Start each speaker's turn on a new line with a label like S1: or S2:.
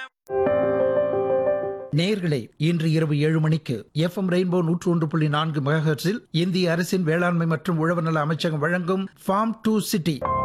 S1: நேயர்களே, இன்று இரவு 7 மணிக்கு FM ரெயின்போ 101.4 மெகாஹெர்ட்ஸில் இந்திய அரசின் வேளாண்மை மற்றும் உழவர் நல அமைச்சகம் வழங்கும் ஃபார்ம் டு சிட்டி